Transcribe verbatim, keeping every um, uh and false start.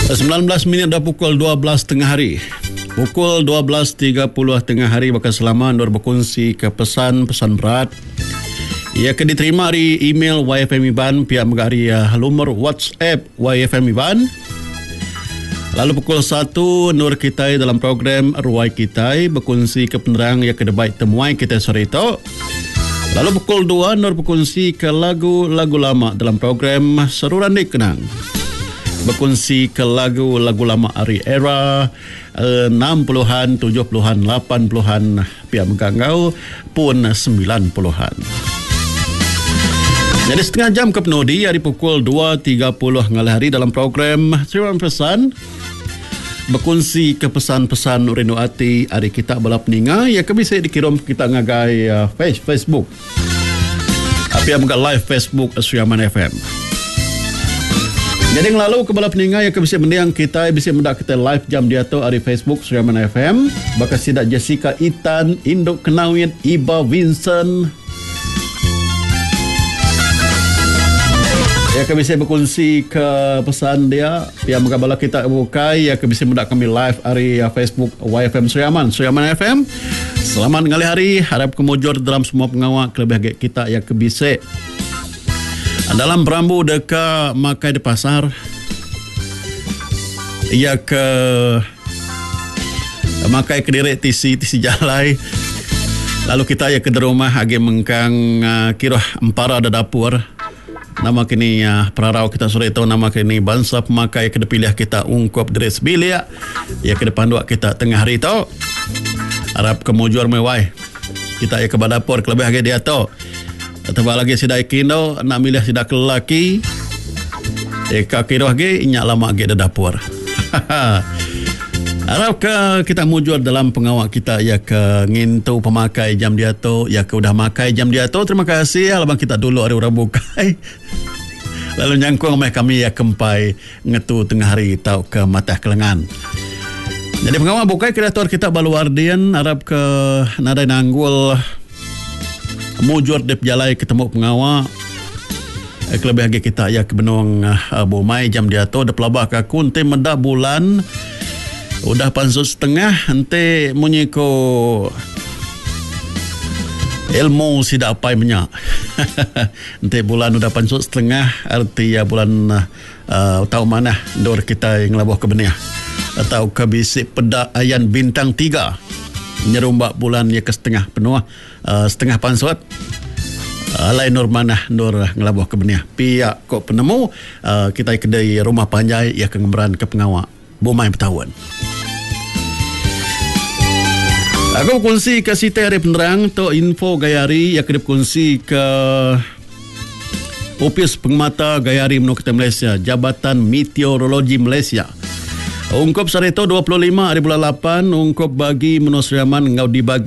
sembilan belas minit dah pukul dua belas tengah hari. Pukul dua belas tiga puluh tengah hari bakal selama Nur berkongsi ke pesan-pesan berat. Ia akan diterima dari email Y F M Iban pihak megari lumur WhatsApp Y F M Iban. Lalu pukul satu Nur kita dalam program Ruai Kita berkongsi ke penerang yang kedebaik temuai kita sore itu. Lalu pukul dua Nur berkongsi ke lagu-lagu lama dalam program Seruran Dikenang. Berkongsi ke lagu-lagu lama hari era enam puluhan, tujuh puluhan, lapan puluhan, pihak megangau pun sembilan puluhan. Jadi setengah jam ke penudi hari pukul dua tiga puluh ngalih hari dalam program Seruan Pesan. Berkongsi ke pesan-pesan Rindu Hati hari kita balap ninga yang bisa dikirim kita ngagai uh, Facebook. Pihak megah live Facebook Suriaman F M. Jadi yang lalu ke balap ninga yang bisa mendiang kita bisa mendak kita live jam dia tu di Facebook Suriaman F M. Bakal sidak Jessica Itan, Induk Kenawin, Iba Vincent. Ya akan bisa berkongsi ke pesan dia. Yang mengabalah kita bukai yang akan bisa mendak kami live di Facebook Y F M Suriaman, Suriaman F M. Selamat ngali hari, harap kemujur dalam semua pengawak kelebih kita yang kebisik. Dalam berambu dekat makai di pasar, ia ke makai ke direk tisi tisi jalai. Lalu kita ia ke rumah agi mengkang uh, kira empara ada dapur. Nama kini uh, perarau kita sore itu nama kini bangsa pemakai ke depilih kita ungkap dres bilia. Ia ke depan dua kita tengah hari itu. Harap kemujur mewai. Kita ia ke dapur kelebih agi dia tu. Tebak lagi sidak ikindo, nak milih sidak lelaki. Eka kira lagi, inyak lama lagi ada dapur. Harap ke kita mujur dalam pengawak kita ya ke ngintu pemakai jam dia tu, ya ke udah makai jam dia tu. Terima kasih, alabang kita dulu ada orang bukai. Lalu nyangkung mai kami ya kempai ngetu tengah hari tau ke mata kelengan. Jadi pengawak bukai kreator kita Baluardian, harap ke nadai nanggul mujur dep jalai ketemu pengawak eh, kelebih lagi kita ya ke benung uh, Bomai jam dia tu dep labah ke kunti medah bulan udah pansut setengah ente munyiko ilmu sidak apai menyak. Ente bulan udah pansut setengah arti ya bulan uh, tahu mana dor kita yang labah ke benih atau ke bisik pedak ayan bintang tiga nyerumbak bulan ya ke setengah penuh uh, setengah pansut uh, lain nur manah nur ngelabuh ke benih pihak kok penemu uh, kita kedai rumah panjai ya ke ngemberan ke pengawak Bomai Petahuan. Aku kongsi ke siti hari penerang tu info gayari ya kedip kongsi ke Opis Pengamata Gayari Menukta Malaysia Jabatan Meteorologi Malaysia. Ungkap sari itu dua puluh lima hari bulan lapan ungkap bagi Menusriaman ngau dibagi